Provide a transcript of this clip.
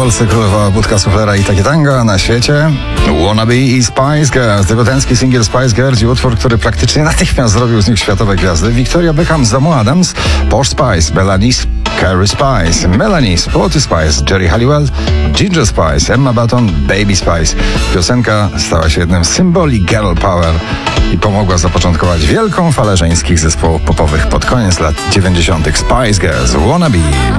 Polsce królowała budka suflera i takie tango, a na świecie Wannabe i Spice Girls. Debiutancki singiel Spice Girls i utwór, który praktycznie natychmiast zrobił z nich światowe gwiazdy. Victoria Beckham z domu Adams, Posh Spice, Melanie Carey Spice, Melanie Sporty Spice, Jerry Halliwell, Ginger Spice, Emma Button, Baby Spice. Piosenka stała się jednym z symboli girl power i pomogła zapoczątkować wielką falę żeńskich zespołów popowych pod koniec lat 90. Spice Girls, Wannabe.